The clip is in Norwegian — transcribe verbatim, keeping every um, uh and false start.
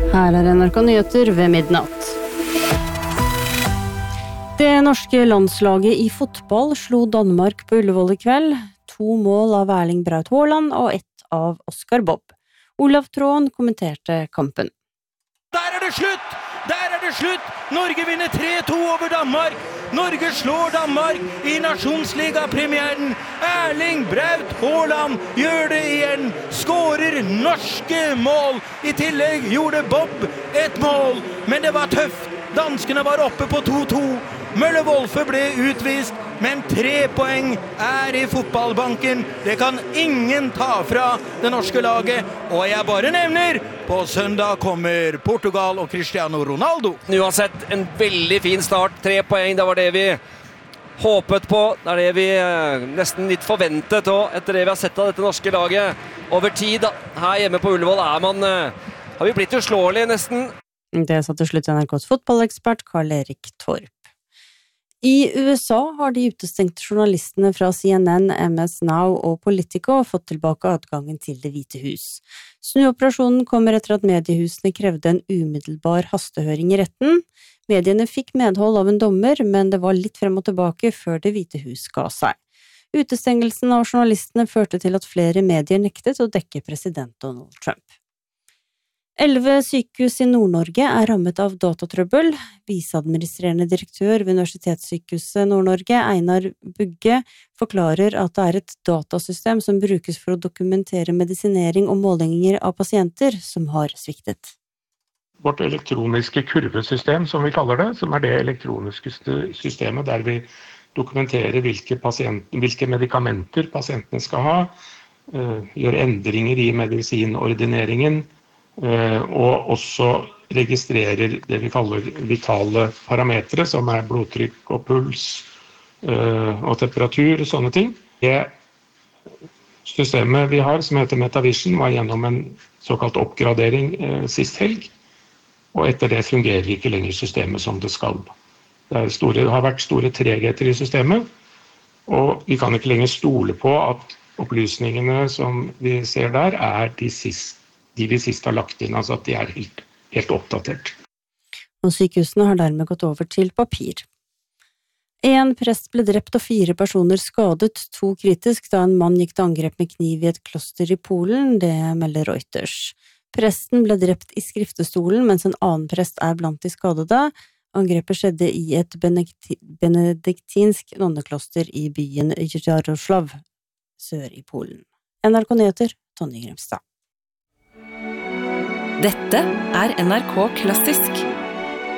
Her er N R K Nyheter ved midnatt. Det norske landslaget i fotball slo Danmark på Ullevål i kveld. To mål av Erling Braut Haaland og ett av Oscar Bob. Olav Tråen kommenterte kampen. Der er det slutt! Der er det slutt! Norge vinner tre to over Danmark. Norge slår Danmark i nasjonsligapremieren. Erling Braut Haaland gjør det igjen. Skårer norske mål. I tillegg gjorde Bob et mål. Men det var tøft. Danskene var oppe på to to. Mølle Wolfe ble utvist, men tre poeng er i fotballbanken. Det kan ingen ta fra det norske laget. Og jeg bare nevner, på søndag kommer Portugal og Cristiano Ronaldo. Uansett, en veldig fin start. Tre poeng, det var det vi håpet på. Det er det vi nesten litt forventet også, etter det vi har sett av dette norske laget. Over tid, her hjemme på Ullevål, er man, har vi blitt uslåelige nesten. Det sa til slutt N R K's fotballekspert Karl Erik Torp. I U S A har de utestengte journalistene fra C N N, M S Now og Politico fått tilbake adgangen til Det hvite hus. Snuoperasjonen kommer etter at mediehusene krevde en umiddelbar hastehøring i retten. Mediene fikk medhold av en dommer, men det var litt frem og tilbake før Det hvite hus ga seg. Utestengelsen av journalistene førte til at flere medier nektet å dekke president Donald Trump. Elleve sykehus i Nord-Norge er rammet av datatrøbbel. Viseadministrerende direktør ved Universitetssykehuset Nord-Norge, Einar Bugge, forklarer at det er et datasystem som brukes for å dokumentere medisinering og målinger av pasienter som har sviktet. Vårt elektroniske kurvesystem, som vi kaller det, som er det elektroniske systemet der vi dokumenterer hvilke, pasient, hvilke medikamenter pasientene skal ha, gjør endringer i medisinordineringen, og også registrerer det vi kaller vitale parametre, som er blodtrykk og puls og temperatur og sånne ting. Det systemet vi har, som heter Metavision, var gjennom en såkalt oppgradering sist helg, og etter det fungerer ikke lenger systemet som det skal. Det, er store, det har vært store tregheter i systemet, og vi kan ikke lenger stole på at opplysningene som vi ser der er de siste de vi sist har lagt inn, altså at de er helt, helt oppdatert. Og sykehusene har dermed gått over til papir. En prest ble drept og fire personer skadet, to kritisk, da en mann gikk til angrep med kniv i et kloster i Polen, det melder Reuters. Presten ble drept i skriftestolen, mens en annen prest er blant de skadede. Angrepet skjedde i et benediktinsk nonnekloster i byen Jaroslav, sør i Polen. N R K Nyheter, Tonje Grimstad. Dette er N R K Klassisk.